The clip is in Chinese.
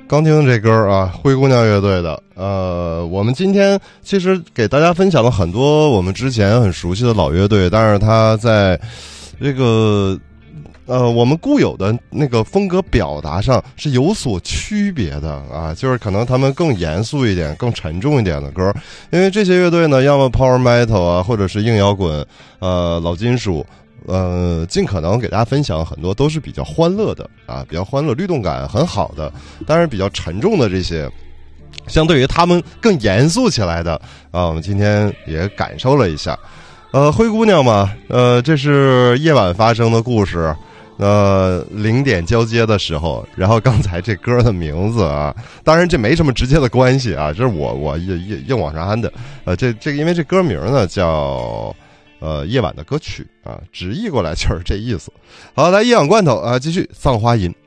刚听这歌啊，灰姑娘乐队的。我们今天其实给大家分享了很多我们之前很熟悉的老乐队，但是它在这个我们固有的那个风格表达上是有所区别的啊，就是可能他们更严肃一点、更沉重一点的歌。因为这些乐队呢，要么 power metal 啊，或者是硬摇滚，老金属。尽可能给大家分享很多都是比较欢乐的啊，比较欢乐、律动感很好的，当然比较沉重的这些，相对于他们更严肃起来的啊，我们今天也感受了一下。灰姑娘嘛，这是夜晚发生的故事。0点交接的时候，然后刚才这歌的名字啊，当然这没什么直接的关系啊，这是我硬往上安的。这个因为这歌名呢叫。夜晚的歌曲啊，直译过来就是这意思。好，来夜晚罐头啊，继续丧花吟。